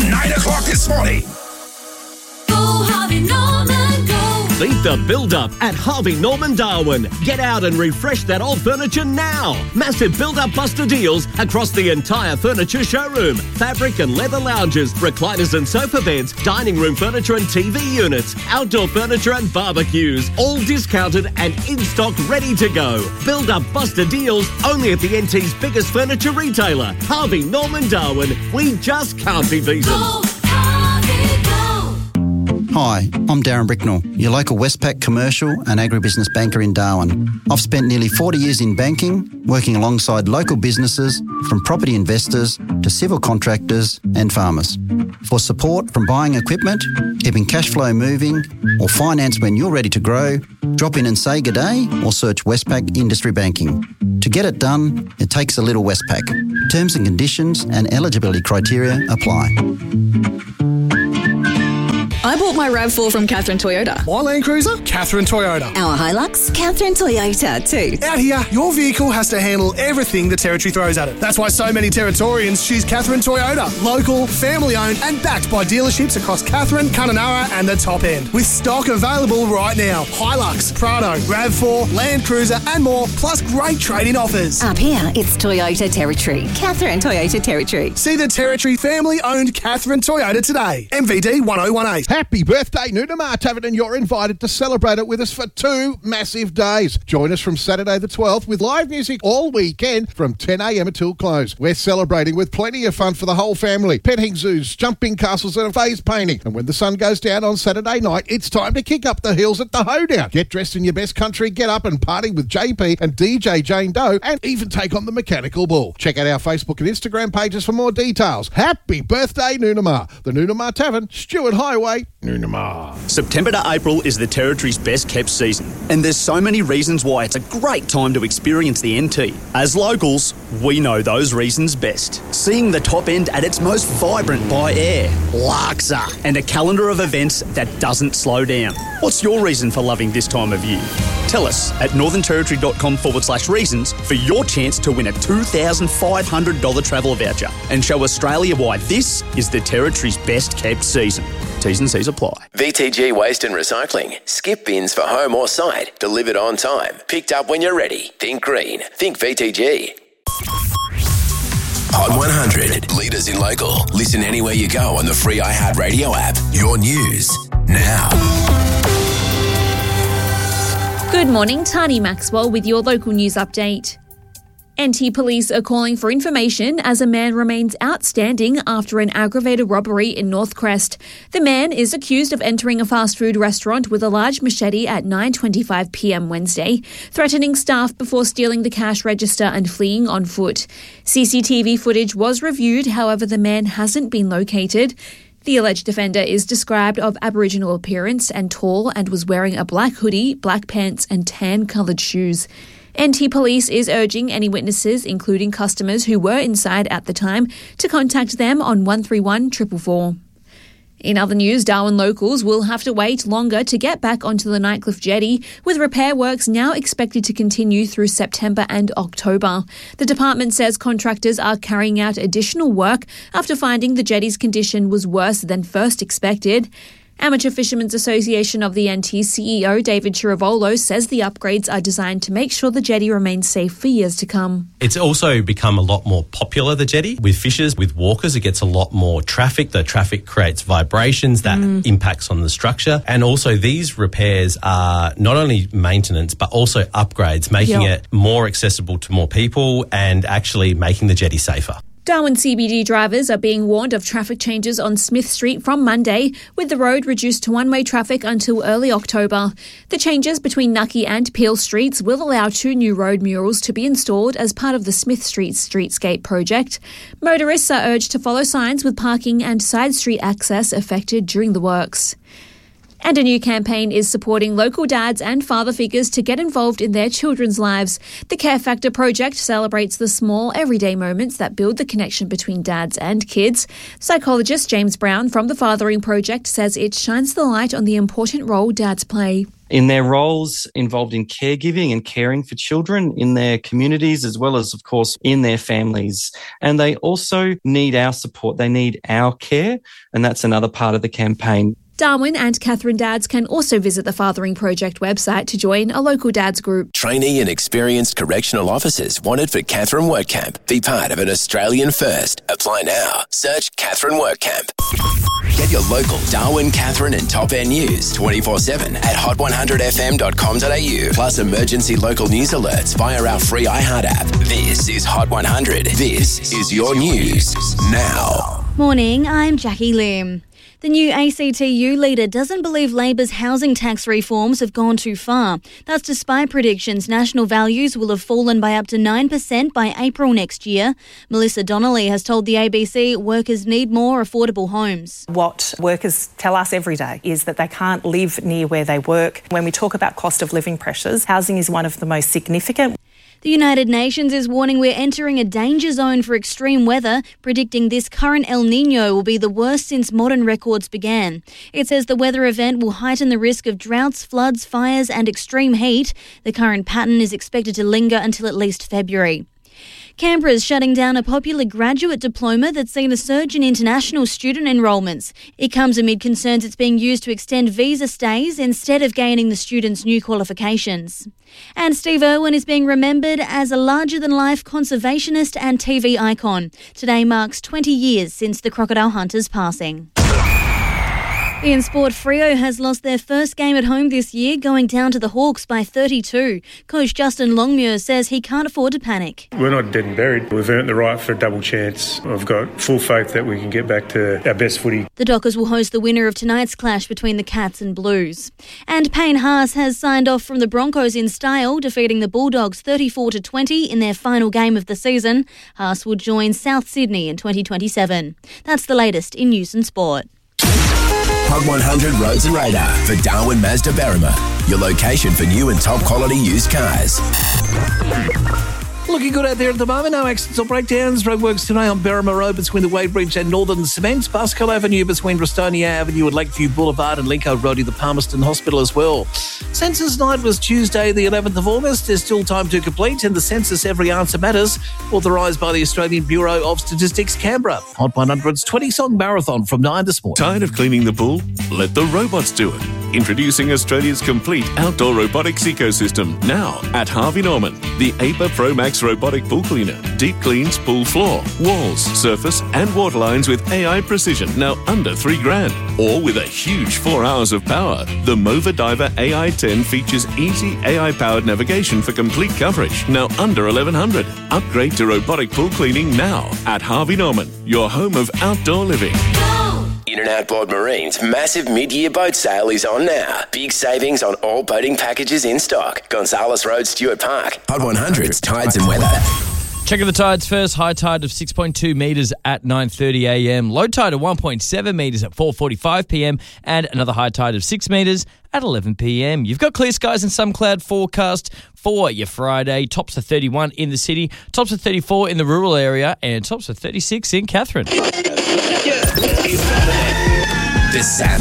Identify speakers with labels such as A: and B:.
A: from 9 o'clock this morning.
B: Go Harvey Norman, go.
C: Beat the build-up at Harvey Norman Darwin. Get out and refresh that old furniture now. Massive build-up buster deals across the entire furniture showroom. Fabric and leather lounges, recliners and sofa beds, dining room furniture and TV units, outdoor furniture and barbecues. All discounted and in stock, ready to go. Build-up buster deals only at the NT's biggest furniture retailer, Harvey Norman Darwin. We just can't be beaten.
B: Go Harvey, go.
D: Hi, I'm Darren Bricknell, your local Westpac commercial and agribusiness banker in Darwin. I've spent nearly 40 years in banking, working alongside local businesses, from property investors to civil contractors and farmers. For support from buying equipment, keeping cash flow moving, or finance when you're ready to grow, drop in and say good day or search Westpac Industry Banking. To get it done, it takes a little Westpac. Terms and conditions and eligibility criteria apply.
E: I bought my RAV4 from Catherine Toyota.
F: My Land Cruiser? Catherine Toyota.
E: Our Hilux? Catherine Toyota too.
F: Out here, your vehicle has to handle everything the Territory throws at it. That's why so many Territorians choose Catherine Toyota. Local, family-owned and backed by dealerships across Catherine, Kununurra and the top end. With stock available right now. Hilux, Prado, RAV4, Land Cruiser and more, plus great trade-in offers.
E: Up here, it's Toyota Territory. Catherine Toyota Territory.
F: See the Territory family-owned Catherine Toyota today. MVD 1018.
G: Happy birthday, Noonamar Tavern, and you're invited to celebrate it with us for 2 massive days. Join us from Saturday the 12th with live music all weekend from 10 a.m. until close. We're celebrating with plenty of fun for the whole family. Petting zoos, jumping castles and a phase painting. And when the sun goes down on Saturday night, it's time to kick up the hills at the Hoedown. Get dressed in your best country, get up and party with JP and DJ Jane Doe, and even take on the mechanical bull. Check out our Facebook and Instagram pages for more details. Happy birthday, Noonamar. The Noonamar Tavern, Stewart Highway, Noonamar.
H: September to April is the Territory's best kept season, and there's so many reasons why it's a great time to experience the NT. As locals, we know those reasons best. Seeing the top end at its most vibrant by air, Larksa, and a calendar of events that doesn't slow down. What's your reason for loving this time of year? Tell us at northernterritory.com/reasons for your chance to win a $2,500 travel voucher and show Australia why this is the Territory's best kept season. T's and C's apply.
I: VTG Waste and Recycling. Skip bins for home or site. Delivered on time. Picked up when you're ready. Think green. Think VTG. Hot 100. Leaders in local. Listen anywhere you go on the free iHeartRadio app. Your news now.
J: Good morning, Tani Maxwell with your local news update. NT Police are calling for information as a man remains outstanding after an aggravated robbery in North Crest. The man is accused of entering a fast food restaurant with a large machete at 9:25 p.m. Wednesday, threatening staff before stealing the cash register and fleeing on foot. CCTV footage was reviewed, however the man hasn't been located. The alleged offender is described of Aboriginal appearance and tall and was wearing a black hoodie, black pants and tan-coloured shoes. NT Police is urging any witnesses, including customers who were inside at the time, to contact them on 131 444. In other news, Darwin locals will have to wait longer to get back onto the Nightcliff jetty, with repair works now expected to continue through September and October. The department says contractors are carrying out additional work after finding the jetty's condition was worse than first expected. Amateur Fishermen's Association of the NT CEO David Chirivolo says the upgrades are designed to make sure the jetty remains safe for years to come.
K: It's also become a lot more popular, the jetty. With fishers, with walkers, it gets a lot more traffic. The traffic creates vibrations that impacts on the structure. And also these repairs are not only maintenance but also upgrades, making it more accessible to more people and actually making the jetty safer.
J: Darwin CBD drivers are being warned of traffic changes on Smith Street from Monday, with the road reduced to one-way traffic until early October. The changes between Nucky and Peel Streets will allow 2 new road murals to be installed as part of the Smith Street Streetscape project. Motorists are urged to follow signs with parking and side street access affected during the works. And a new campaign is supporting local dads and father figures to get involved in their children's lives. The Care Factor project celebrates the small, everyday moments that build the connection between dads and kids. Psychologist James Brown from the Fathering Project says it shines the light on the important role dads play.
A: in their roles involved in caregiving and caring for children in their communities, as well as, of course, in their families. And they also need our support. They need our care, and that's another part of the campaign.
J: Darwin and Catherine Dads can also visit the Fathering Project website to join a local dads group.
I: Trainee and experienced correctional officers wanted for Catherine Work Camp. Be part of an Australian first. Apply now. Search Catherine Work Camp. Get your local Darwin, Catherine and Top End news 24/7 at hot100fm.com.au. Plus emergency local news alerts via our free iHeart app. This is Hot 100. This is your news now.
L: Morning, I'm Jackie Lim. The new ACTU leader doesn't believe Labor's housing tax reforms have gone too far. That's despite predictions national values will have fallen by up to 9% by April next year. Melissa Donnelly has told the ABC workers need more affordable homes.
M: What workers tell us every day is that they can't live near where they work. When we talk about cost of living pressures, housing is one of the most significant.
L: The United Nations is warning we're entering a danger zone for extreme weather, predicting this current El Niño will be the worst since modern records began. It says the weather event will heighten the risk of droughts, floods, fires and extreme heat. The current pattern is expected to linger until at least February. Canberra is shutting down a popular graduate diploma that's seen a surge in international student enrolments. It comes amid concerns it's being used to extend visa stays instead of gaining the students' new qualifications. And Steve Irwin is being remembered as a larger-than-life conservationist and TV icon. Today marks 20 years since the crocodile hunter's passing. In sport, Freo has lost their first game at home this year, going down to the Hawks by 32. Coach Justin Longmuir says he can't afford to panic.
N: We're not dead and buried. We've earned the right for a double chance. I've got full faith that we can get back to our best footy.
L: The Dockers will host the winner of tonight's clash between the Cats and Blues. And Payne Haas has signed off from the Broncos in style, defeating the Bulldogs 34-20 in their final game of the season. Haas will join South Sydney in 2027. That's the latest in news and sport.
I: Hot 100 Roads and Radar for Darwin Mazda Berrima. Your location for new and top quality used cars.
O: Looking good out there at the moment. No accidents or breakdowns. Roadworks today on Berrima Road between the Wade Bridge and Northern Cement. Buskill Avenue between Brestonia Avenue and Lakeview Boulevard, and Lincoln Road to the Palmerston Hospital as well. Census night was Tuesday the 11th of August. There's still time to complete, and the census Every Answer Matters, authorised by the Australian Bureau of Statistics, Canberra. Hot 100's 20-song marathon from 9 this morning.
P: Tired of cleaning the pool? Let the robots do it. Introducing Australia's complete outdoor robotics ecosystem, now at Harvey Norman. The APA Pro Max robotic pool cleaner. Deep cleans pool floor, walls, surface and water lines with AI precision, now under $3,000. Or with a huge 4 hours of power. The Mova Diver AI-10 features easy AI-powered navigation for complete coverage, now under $1,100. Upgrade to robotic pool cleaning now at Harvey Norman, your home of outdoor living.
I: In and Outboard Marine's massive mid-year boat sale is on now. Big savings on all boating packages in stock. Gonzales Road, Stuart Park. Hot 100's Tides and Weather.
Q: Checking the tides first. High tide of 6.2 metres at 9:30 a.m. Low tide of 1.7 metres at 4:45 p.m. and another high tide of 6 metres at 11 p.m. You've got clear skies and some cloud forecast for your Friday. Tops of 31 in the city, tops of 34 in the rural area, and tops of 36 in Catherine.
I: The Saturday